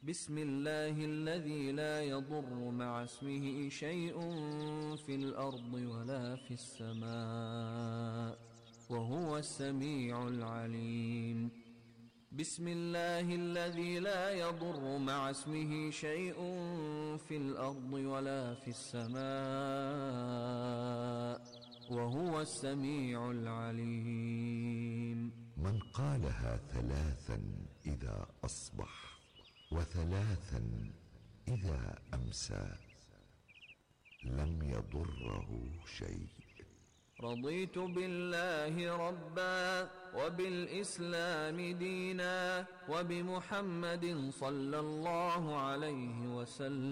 بسم الله الذي لا يضر مع اسمه شيء في الأرض ولا في السماء وهو السميع العليم. بسم الله الذي لا يضر مع اسمه شيء في الأرض ولا في السماء وهو السميع العليم. من قالها 3 إذا أصبح و3 إذا أمسى لم يضره شيء. رضيت بالله ربا وبالإسلام دينا وبمحمد صلى الله عليه وسلم